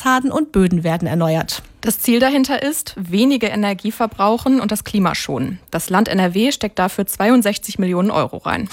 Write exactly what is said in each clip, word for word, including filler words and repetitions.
Fassaden und Böden werden erneuert. Das Ziel dahinter ist, wenige Energie verbrauchen und das Klima schonen. Das Land N R W steckt dafür zweiundsechzig Millionen Euro rein.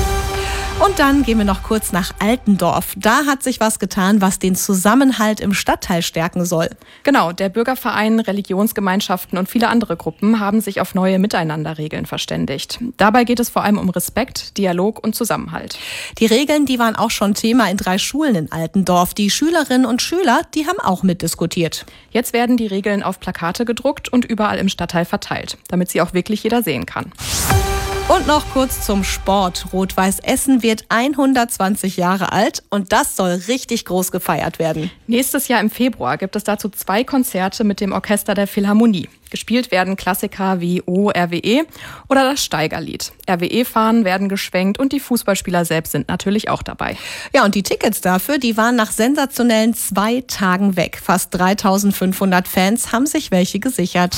Und dann gehen wir noch kurz nach Altendorf. Da hat sich was getan, was den Zusammenhalt im Stadtteil stärken soll. Genau, der Bürgerverein, Religionsgemeinschaften und viele andere Gruppen haben sich auf neue Miteinanderregeln verständigt. Dabei geht es vor allem um Respekt, Dialog und Zusammenhalt. Die Regeln, die waren auch schon Thema in drei Schulen in Altendorf. Die Schülerinnen und Schüler, die haben auch mitdiskutiert. Jetzt werden die Regeln auf Plakate gedruckt und überall im Stadtteil verteilt, damit sie auch wirklich jeder sehen kann. Und noch kurz zum Sport. Rot-Weiß Essen wird hundertzwanzig Jahre alt und das soll richtig groß gefeiert werden. Nächstes Jahr im Februar gibt es dazu zwei Konzerte mit dem Orchester der Philharmonie. Gespielt werden Klassiker wie O R W E oder das Steigerlied. R W E-Fahnen werden geschwenkt und die Fußballspieler selbst sind natürlich auch dabei. Ja, und die Tickets dafür, die waren nach sensationellen zwei Tagen weg. Fast dreitausendfünfhundert Fans haben sich welche gesichert.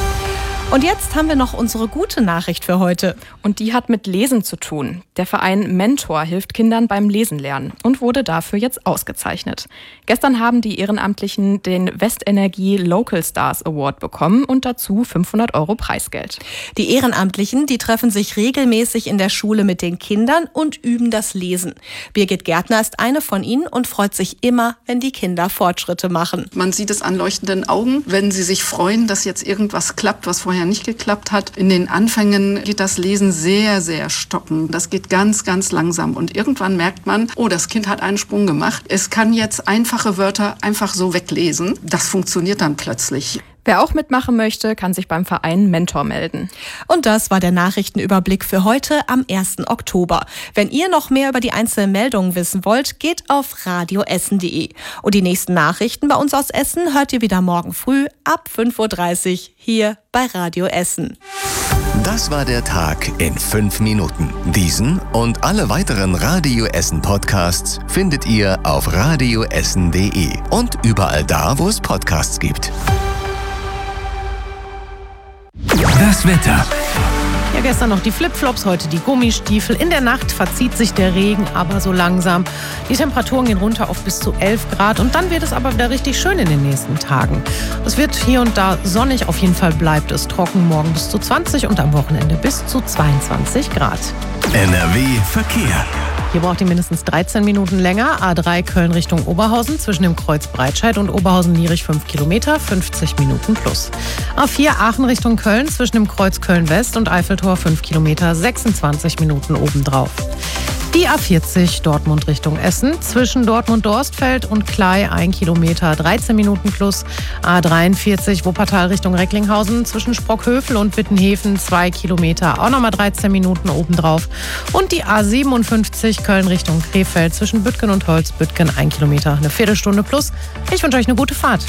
Und jetzt haben wir noch unsere gute Nachricht für heute. Und die hat mit Lesen zu tun. Der Verein Mentor hilft Kindern beim Lesen lernen und wurde dafür jetzt ausgezeichnet. Gestern haben die Ehrenamtlichen den Westenergie Local Stars Award bekommen und dazu fünfhundert Euro Preisgeld. Die Ehrenamtlichen, die treffen sich regelmäßig in der Schule mit den Kindern und üben das Lesen. Birgit Gärtner ist eine von ihnen und freut sich immer, wenn die Kinder Fortschritte machen. Man sieht es an leuchtenden Augen, wenn sie sich freuen, dass jetzt irgendwas klappt, was vorher nicht geklappt hat. In den Anfängen geht das Lesen sehr, sehr stocken. Das geht ganz, ganz langsam. Und irgendwann merkt man, oh, das Kind hat einen Sprung gemacht. Es kann jetzt einfache Wörter einfach so weglesen. Das funktioniert dann plötzlich. Wer auch mitmachen möchte, kann sich beim Verein Mentor melden. Und das war der Nachrichtenüberblick für heute am ersten Oktober. Wenn ihr noch mehr über die einzelnen Meldungen wissen wollt, geht auf radio essen punkt de. Und die nächsten Nachrichten bei uns aus Essen hört ihr wieder morgen früh ab fünf Uhr dreißig hier bei Radio Essen. Das war der Tag in fünf Minuten. Diesen und alle weiteren Radio Essen Podcasts findet ihr auf radio essen punkt de und überall da, wo es Podcasts gibt. Das Wetter. Ja, gestern noch die Flipflops, heute die Gummistiefel. In der Nacht verzieht sich der Regen, aber so langsam. Die Temperaturen gehen runter auf bis zu elf Grad und dann wird es aber wieder richtig schön in den nächsten Tagen. Es wird hier und da sonnig, auf jeden Fall bleibt es trocken. Morgen bis zu zwanzig und am Wochenende bis zu zweiundzwanzig Grad. N R W Verkehr. Hier braucht ihr mindestens dreizehn Minuten länger. A drei Köln Richtung Oberhausen zwischen dem Kreuz Breitscheid und Oberhausen-Lierich fünf Kilometer, fünfzig Minuten plus. A vier Aachen Richtung Köln zwischen dem Kreuz Köln-West und Eiffeltor fünf Kilometer, sechsundzwanzig Minuten obendrauf. Die A vierzig Dortmund Richtung Essen zwischen Dortmund-Dorstfeld und Klei ein Kilometer, dreizehn Minuten plus. A dreiundvierzig Wuppertal Richtung Recklinghausen zwischen Sprockhövel und Wittenhefen zwei Kilometer, auch nochmal dreizehn Minuten obendrauf. Und die A siebenundfünfzig Köln Richtung Krefeld zwischen Büttgen und Holzbüttgen ein Kilometer, eine Viertelstunde plus. Ich wünsche euch eine gute Fahrt.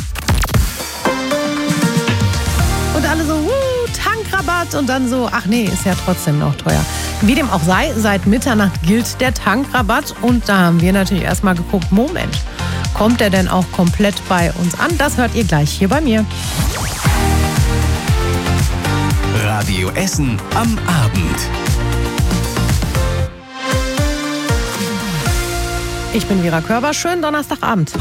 Und alle so, uh, Tankrabatt und dann so, ach nee, ist ja trotzdem noch teuer. Wie dem auch sei, seit Mitternacht gilt der Tankrabatt und da haben wir natürlich erstmal geguckt, Moment, kommt der denn auch komplett bei uns an? Das hört ihr gleich hier bei mir. Radio Essen am Abend. Ich bin Vera Körber, schönen Donnerstagabend.